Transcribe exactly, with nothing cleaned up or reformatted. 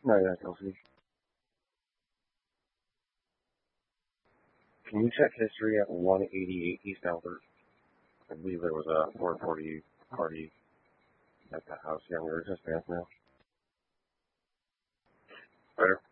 No, yeah, Kelsey. Can you check history at one eighty-eight East Albert? I believe there was a four forty party at the house. Yeah, we were just fans now. Better.